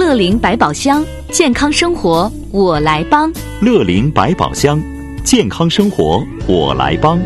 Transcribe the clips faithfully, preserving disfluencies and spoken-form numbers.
乐龄百宝箱，健康生活我来帮。 乐龄百宝箱，健康生活我来帮。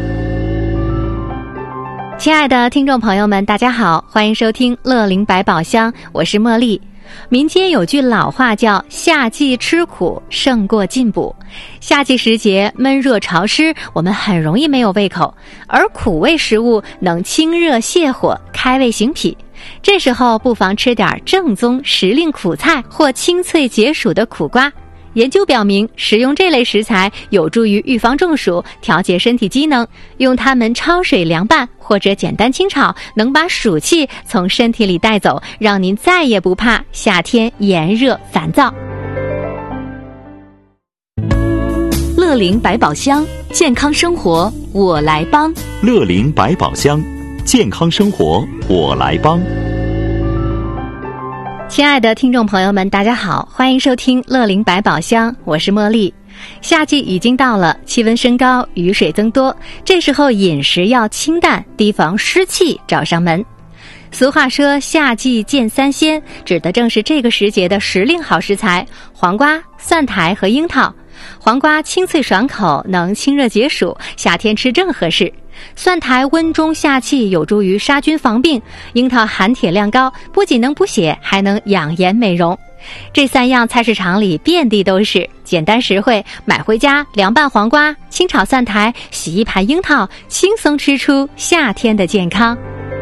亲爱的听众朋友们，大家好，欢迎收听乐龄百宝箱，我是茉莉。民间有句老话叫夏季吃苦胜过进补。夏季时节闷热潮湿，我们很容易没有胃口，而苦味食物能清热泻火，开胃行脾。这时候不妨吃点正宗时令苦菜或清脆解暑的苦瓜。研究表明，食用这类食材有助于预防中暑，调节身体机能。用它们焯水凉拌或者简单清炒，能把暑气从身体里带走，让您再也不怕夏天炎热烦躁。 乐龄百宝箱，健康生活我来帮。 乐龄百宝箱，健康生活我来帮。 亲爱的听众朋友们，大家好，欢迎收听乐龄百宝箱，我是茉莉。夏季已经到了，气温升高，雨水增多，这时候饮食要清淡，提防湿气找上门。俗话说夏季见三鲜，指的正是这个时节的时令好食材，黄瓜、蒜苔和樱桃。黄瓜清脆爽口，能清热解暑，夏天吃正合适。蒜苔温中下气，有助于杀菌防病。樱桃含铁量高，不仅能补血，还能养颜美容。这三样菜市场里遍地都是，简单实惠，买回家凉拌黄瓜，清炒蒜苔，洗一盘樱桃，轻松吃出夏天的健康。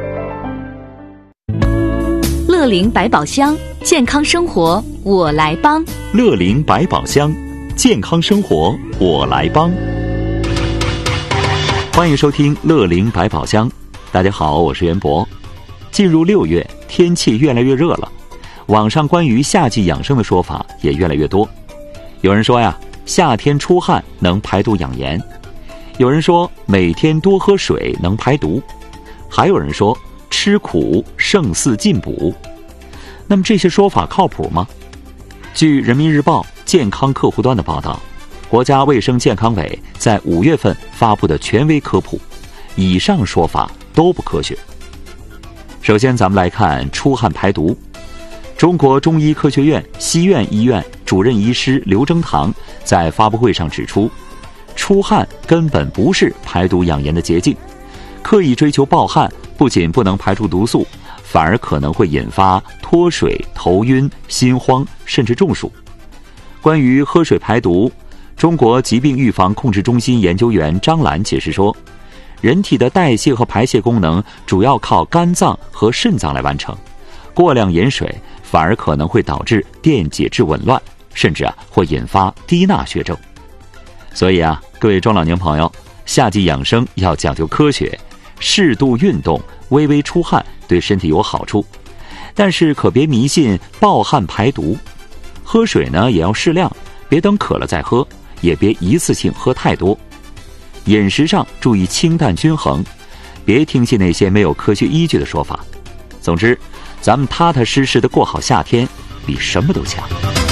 乐龄百宝箱，健康生活我来帮。 乐龄百宝箱，健康生活我来帮。欢迎收听乐龄百宝箱，大家好，我是袁博。进入六月，天气越来越热了，网上关于夏季养生的说法也越来越多。有人说呀，夏天出汗能排毒养颜；有人说每天多喝水能排毒；还有人说吃苦胜似进补。那么这些说法靠谱吗？据人民日报健康客户端的报道，国家卫生健康委在五月份发布的权威科普，以上说法都不科学。首先咱们来看出汗排毒。中国中医科学院西苑医院主任医师刘征堂在发布会上指出，出汗根本不是排毒养颜的捷径，刻意追求暴汗不仅不能排出毒素，反而可能会引发脱水、头晕、心慌，甚至中暑。关于喝水排毒，中国疾病预防控制中心研究员张兰解释说，人体的代谢和排泄功能主要靠肝脏和肾脏来完成，过量饮水反而可能会导致电解质紊乱，甚至啊会引发低钠血症。所以啊，各位中老年朋友，夏季养生要讲究科学，适度运动，微微出汗对身体有好处，但是可别迷信暴汗排毒。喝水呢也要适量，别等渴了再喝，也别一次性喝太多。饮食上注意清淡均衡，别听信那些没有科学依据的说法。总之，咱们踏踏实实的过好夏天，比什么都强。